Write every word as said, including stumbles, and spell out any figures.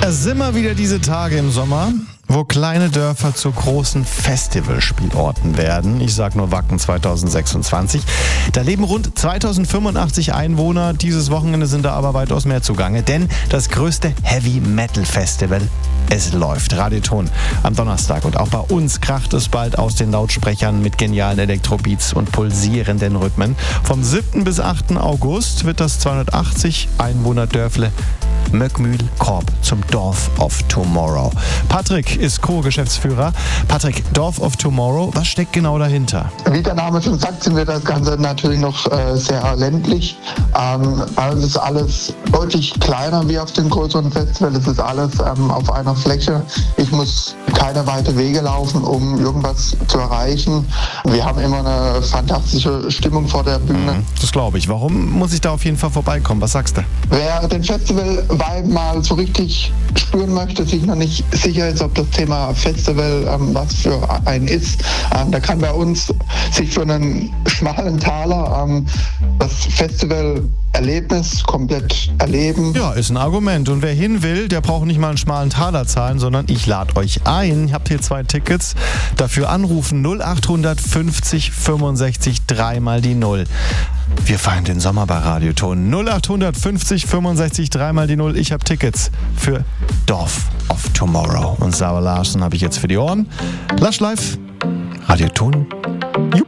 Es sind immer wieder diese Tage im Sommer, wo kleine Dörfer zu großen Festivalspielorten werden. Ich sag nur Wacken zwanzig sechsundzwanzig. Da leben rund zweitausendfünfundachtzig Einwohner. Dieses Wochenende sind da aber weitaus mehr zugange, denn das größte Heavy-Metal-Festival, es läuft. Radioton am Donnerstag. Und auch bei uns kracht es bald aus den Lautsprechern mit genialen Elektrobeats und pulsierenden Rhythmen. Vom siebten bis achten August wird das zweihundertachtzig Einwohner-Dörfle Möckmühl-Korb zum Dorf of Tomorrow. Patrick ist Co-Geschäftsführer. Patrick, Dorf of Tomorrow, was steckt genau dahinter? Wie der Name schon sagt, sind wir das Ganze natürlich noch äh, sehr ländlich. Ähm, also es ist alles deutlich kleiner wie auf dem größeren Festival. Es ist alles ähm, auf einer Fläche. Ich muss keine weite Wege laufen, um irgendwas zu erreichen. Wir haben immer eine fantastische Stimmung vor der Bühne. Mhm, das glaube ich. Warum muss ich da auf jeden Fall vorbeikommen? Was sagst du? Wer den Festival-Vibe mal so richtig spüren möchte, sich noch nicht sicher ist, ob das Thema Festival ähm, was für einen ist, ähm, der kann bei uns sich für einen schmalen Taler ähm, das Festival-Erlebnis komplett erleben. Ja, ist ein Argument. Und wer hin will, der braucht nicht mal einen schmalen Taler zahlen, sondern ich lade euch ein. Ihr habt hier zwei Tickets. Dafür anrufen null acht fünfzig fünfundsechzig dreimal die Null. Wir feiern den Sommer bei Radioton. null acht fünfzig fünfundsechzig dreimal die Null. Ich habe Tickets für Dorf of Tomorrow. Und Sarah Larsen habe ich jetzt für die Ohren. Lush Live, Radioton